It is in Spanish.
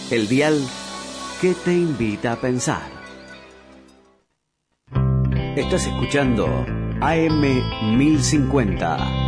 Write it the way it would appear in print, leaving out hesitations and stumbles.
El dial que te invita a pensar. Estás escuchando AM 1050.